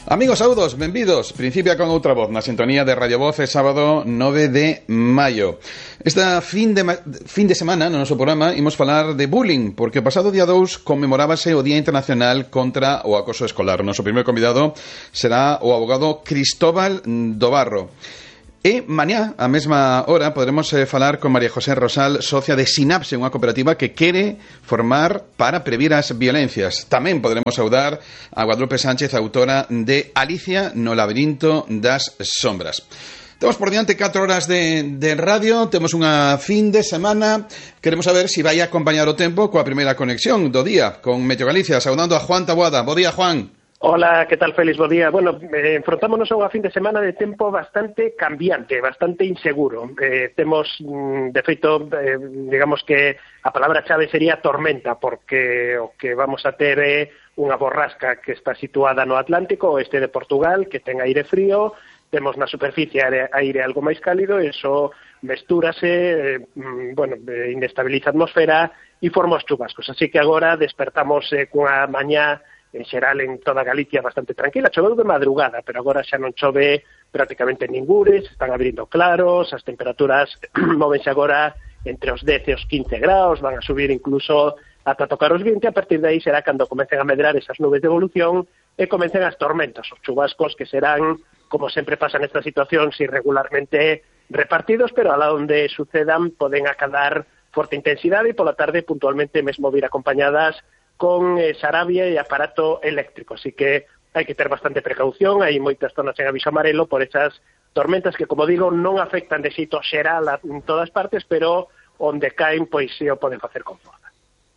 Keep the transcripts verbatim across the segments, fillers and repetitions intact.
Amigos, saúdos, benvidos. Principia con outra voz na sintonía de Radio Voz, é sábado nove de maio. Esta fin de, fin de semana no noso programa imos falar de bullying, porque o pasado día dous conmemorábase o Día Internacional contra o Acoso Escolar. O noso primeiro convidado será o abogado Cristóbal Dobarro. E mañá, á mesma hora, poderemos eh, falar con María José Rosal, socia de Sinapse, unha cooperativa que quere formar para previr as violencias. Tamén poderemos saudar a Guadalupe Sánchez, autora de Alicia no labirinto das sombras. Temos por diante catro horas de, de radio, temos unha fin de semana. Queremos saber se si vai acompañar o tempo coa primeira conexión do día con Meteo Galicia, saudando a Juan Taboada. Bo día, Juan. Hola, que tal, Félix? Bo día. Bueno, eh, enfrontámonos a unha fin de semana de tempo bastante cambiante, bastante inseguro. Eh, temos, de feito, eh, digamos que a palabra chave sería tormenta, porque o que vamos a ter é unha borrasca que está situada no Atlántico, oeste de Portugal, que ten aire frío, temos na superficie aire, aire algo máis cálido, e iso mestúrase, eh, bueno, eh, inestabiliza a atmosfera e forma os chubascos. Así que agora despertamos eh, cunha mañá en xeral en toda Galicia bastante tranquila. Choveu de madrugada, pero agora xa non chove prácticamente ningures, están abrindo claros, as temperaturas móvense agora entre os dez e os quince graus, van a subir incluso ata tocar os vinte, a partir de aí será cando comecen a medrar esas nubes de evolución e comecen as tormentas, os chubascos que serán, como sempre pasa nestas situacións, irregularmente repartidos, pero alá onde sucedan poden acadar forte intensidade e pola tarde puntualmente mesmo vir acompañadas con eh, sarabia e aparato eléctrico, así que hai que ter bastante precaución. Hai moitas zonas en aviso amarelo por esas tormentas que, como digo, non afectan de xeito xeral en todas partes, pero onde caen, pois se o poden facer con forza.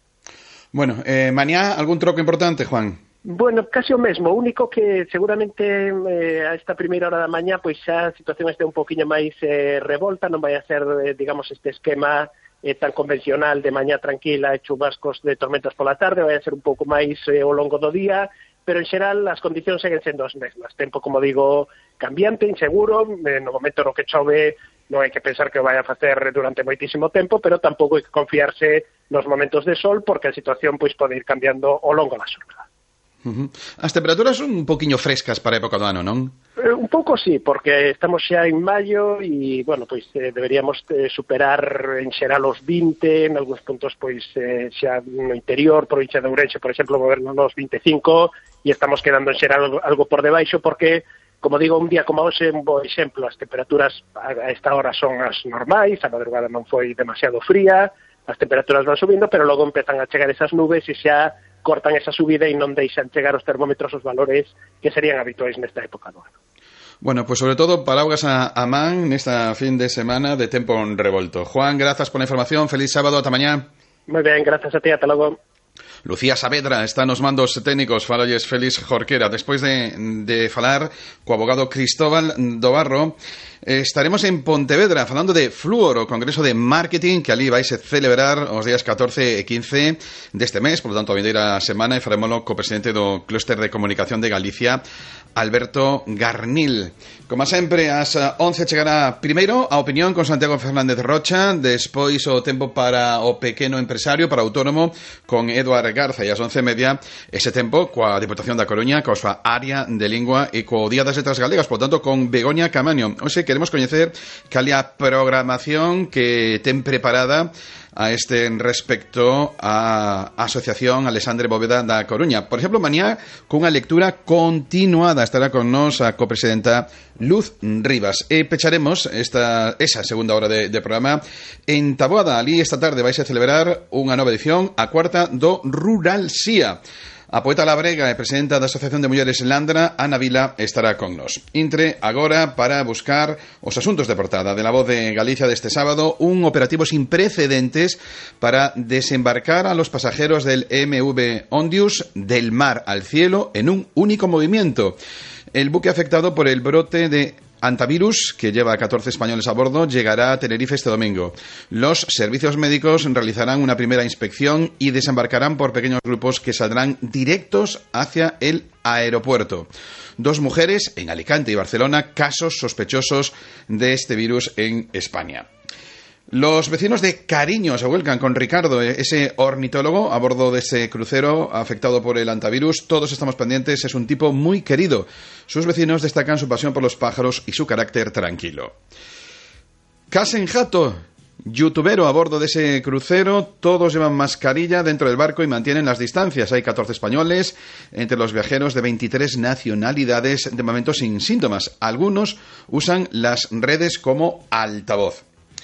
Bueno, eh, mañá algún troco importante, Juan? Bueno, casi o mesmo, o único que seguramente eh, a esta primeira hora da mañá pois xa a situación este un poquinho máis eh, revolta, non vai a ser, eh, digamos, este esquema eh, tan convencional de mañá tranquila e chubascos de tormentas pola tarde, vai a ser un pouco máis eh, ao longo do día, pero en xeral as condicións seguen sendo as mesmas. Tempo, como digo, cambiante, inseguro, eh, no momento no que chove non hai que pensar que o vai a facer durante moitísimo tempo, pero tampouco hai que confiarse nos momentos de sol, porque a situación pois pode ir cambiando ao longo da xornada. Uh-huh. As temperaturas son un poquinho frescas para a época do ano, non? Eh, un pouco sí, porque estamos xa en maio e, bueno, pois eh, deberíamos eh, superar en xeral os vinte, en algúns puntos pois eh, xa no interior, provincia de Ourense, por exemplo, movernos nos vinte e cinco, e estamos quedando en xeral algo, algo por debaixo, porque, como digo, un día como hoxe, un bo exemplo, as temperaturas a esta hora son as normais, a madrugada non foi demasiado fría, as temperaturas van subindo, pero logo empezan a chegar esas nubes e xa cortan esa subida e non deixan chegar os termómetros os valores que serían habituais nesta época do ano. Bueno, pues sobre todo palabras a, a man nesta fin de semana de tempo revolto. Juan, grazas pola información, feliz sábado, ata mañá. Moi ben, grazas a ti, ata logo. Lucía Saavedra está nos mandos técnicos, falalles Félix Jorquera. Despois de, de falar co abogado Cristóbal Dobarro, eh, estaremos en Pontevedra falando de Fluor, o Congreso de Marketing, que ali vais a celebrar os días catorce e quince deste mes, por lo tanto, a vindeira semana, e farémolo co presidente do Clúster de Comunicación de Galicia, Alberto Garnil. Como sempre, ás once chegará primeiro a opinión con Santiago Fernández Rocha, despois o tempo para o pequeno empresario, para o autónomo, con Eduard Garza, e ás once e media ese tempo coa Diputación da Coruña, coa súa área de lingua e co Día das Letras Galegas, por tanto, con Begoña Camaño. Oxe, queremos coñecer cal é a programación que ten preparada a este respecto a Asociación Alexandre Bóveda da Coruña. Por exemplo, mañá, cunha lectura continuada, estará con nos a copresidenta Luz Rivas. E pecharemos esta, esa segunda hora de, de programa en Taboada. Ali esta tarde vais a celebrar unha nova edición, a cuarta do Rural Xía. A poeta labrega e presidenta da Asociación de Mulleres Landra, Ana Vila, estará con nos. Intre agora para buscar os asuntos de portada de La Voz de Galicia deste sábado, un operativo sin precedentes para desembarcar a los pasajeros del M V Ondius del mar al cielo en un único movimiento. El buque afectado por el brote de Antivirus, que lleva a catorce españoles a bordo, llegará a Tenerife este domingo. Los servicios médicos realizarán una primera inspección y desembarcarán por pequeños grupos que saldrán directos hacia el aeropuerto. Dos mujeres en Alicante y Barcelona, casos sospechosos de este virus en España. Los vecinos de Cariño se vuelcan con Ricardo, ese ornitólogo a bordo de ese crucero afectado por el hantavirus. Todos estamos pendientes, es un tipo muy querido. Sus vecinos destacan su pasión por los pájaros y su carácter tranquilo. Kasen Hato, youtubero a bordo de ese crucero. Todos llevan mascarilla dentro del barco y mantienen las distancias. Hay catorce españoles entre los viajeros de veintitrés nacionalidades, de momento sin síntomas. Algunos usan las redes como altavoz.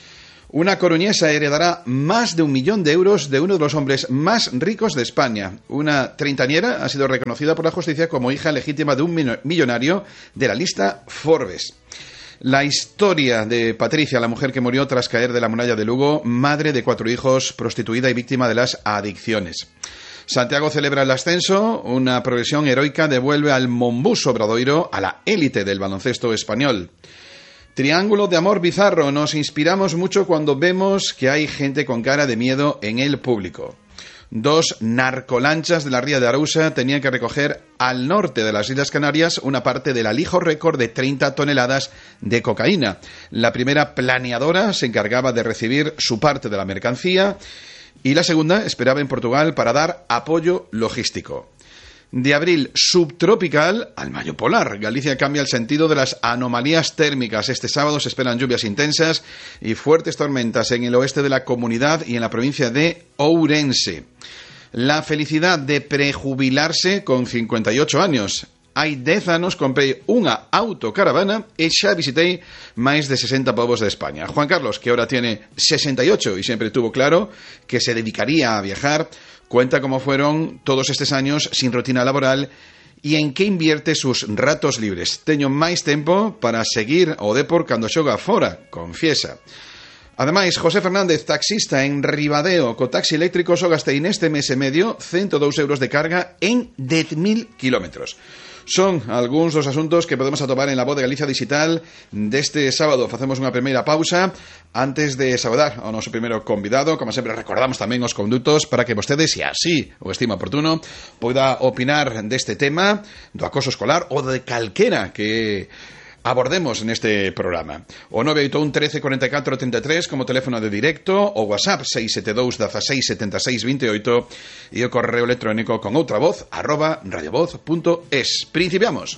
Una coruñesa heredará más de un millón de euros de uno de los hombres más ricos de España. Una treintañera ha sido reconocida por la justicia como hija legítima de un millonario de la lista Forbes. La historia de Patricia, la mujer que murió tras caer de la muralla de Lugo, madre de cuatro hijos, prostituida y víctima de las adicciones. Santiago celebra el ascenso, una progresión heroica devuelve al Monbus Obradoiro a la élite del baloncesto español. Triángulo de amor bizarro. Nos inspiramos mucho cuando vemos que hay gente con cara de miedo en el público. Dos narcolanchas de la ría de Arousa tenían que recoger al norte de las Islas Canarias una parte del alijo récord de treinta toneladas de cocaína. La primera planeadora se encargaba de recibir su parte de la mercancía y la segunda esperaba en Portugal para dar apoyo logístico. De abril subtropical al mayo polar. Galicia cambia el sentido de las anomalías térmicas. Este sábado se esperan lluvias intensas y fuertes tormentas en el oeste de la comunidad y en la provincia de Ourense. La felicidad de prejubilarse con cincuenta y ocho años. Hai dez anos comprei unha autocaravana e xa visitei máis de sesenta povos de España. Juan Carlos, que ahora tiene sesenta y ocho y siempre tuvo claro que se dedicaría a viajar, cuenta cómo fueron todos estes años sin rutina laboral e en que invierte sus ratos libres. Teño máis tempo para seguir o depor cando xoga fora, confiesa. Ademais, José Fernández, taxista en Ribadeo, co taxi eléctrico só gastei neste mes e medio ciento dous euros de carga en dez mil kilómetros. Son algúns dos asuntos que podemos atopar en la Voz de Galicia Digital deste sábado. Facemos unha primeira pausa antes de saudar ao noso primeiro convidado. Como sempre, recordamos tamén os condutos para que vostedes, se así o estima oportuno, poida opinar deste tema do acoso escolar ou de calquera que abordemos neste programa. O nove oito un, trece, cuarenta y cuatro, treinta y tres como teléfono de directo, o WhatsApp seis sete dous, dieciséis, setenta y seis, veintiocho e o correo electrónico con outra voz arroba radiovoz punto es. Principiamos.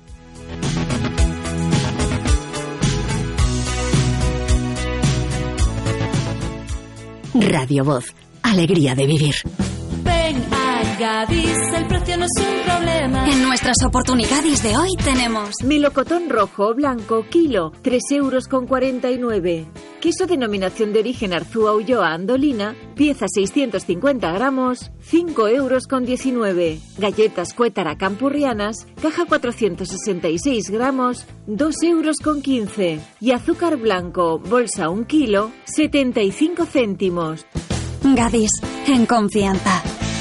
Radio Voz, alegría de vivir. Ven a Gadis, el precio no es un problema. En nuestras oportunidades de hoy tenemos melocotón rojo o blanco, kilo, tres euros con cuarenta y nueve. Queso denominación de origen Arzúa Ulloa Andolina, pieza seiscientos cincuenta gramos, cinco euros con diecinueve. Galletas Cuétara Campurrianas, caja cuatrocientos sesenta y seis gramos, dos euros con quince. Y azúcar blanco, bolsa un kilo, setenta y cinco céntimos. Gadis, en confianza.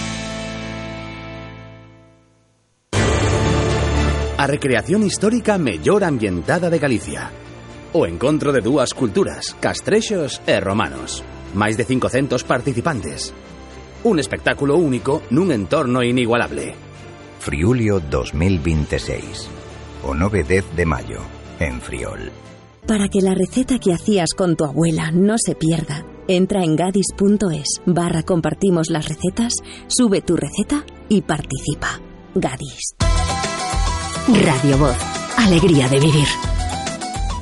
A recreación histórica mellor ambientada de Galicia. O encontro de dúas culturas, castrexos e romanos. Máis de cincocentos participantes. Un espectáculo único nun entorno inigualable. Friulio dos mil veintiséis. O nove e dez de mayo, en Friol. Para que la receta que hacías con tu abuela no se pierda, entra en gadis punto es barra compartimos las recetas, sube tu receta y participa. Gadis. Radio Voz, alegría de vivir.